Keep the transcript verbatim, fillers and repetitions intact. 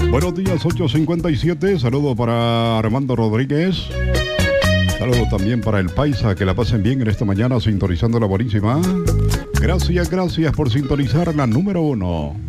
Buenos días, ocho cincuenta y siete. Saludo para Armando Rodríguez. Saludo también para el Paisa. Que la pasen bien en esta mañana sintonizando la buenísima. Gracias, gracias por sintonizar la número uno.